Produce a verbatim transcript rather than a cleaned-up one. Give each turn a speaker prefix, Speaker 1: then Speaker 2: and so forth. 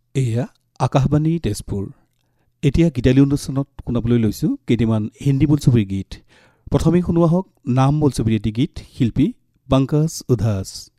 Speaker 1: এয়া আকাশবাণী তেজপুৰ। এতিয়া গীতালি অনুষ্ঠানত শুনাবলৈ লৈছোঁ কেইটামান হিন্দী বোলছবিৰ গীত। প্ৰথমে শুনোৱা হওক নাম বোলছবিৰ এটি গীত, শিল্পী পংকজ উধাস।